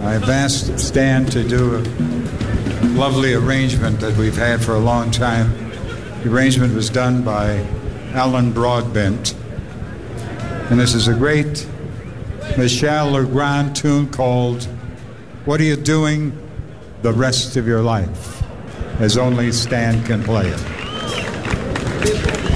I've asked Stan to do a lovely arrangement that we've had for a long time. The arrangement was done by Alan Broadbent. And this is a great Michel Legrand tune called What Are You Doing the Rest of Your Life, as only Stan can play it.